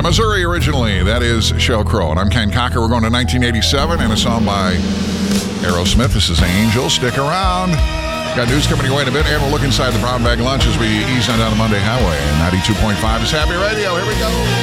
Missouri originally. That is Sheryl Crow. And I'm Ken Cocker. We're going to 1987 and a song by Aerosmith. This is Angel. Stick around. Got news coming your way in a bit, and we'll look inside the Brown Bag Lunch as we ease on down the Monday Highway. 92.5 is Happy Radio. Here we go.